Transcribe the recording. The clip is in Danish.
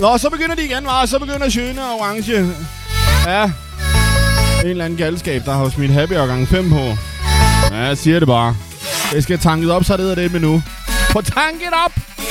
Nå, så begynder de igen, var. Så begynder Sjøne og Orange. Ja. En eller anden galskab, der har smidt Happy og gang 5 på. Ja, jeg siger det bare. Det skal tankes op, så det er det med nu. Få tanket op!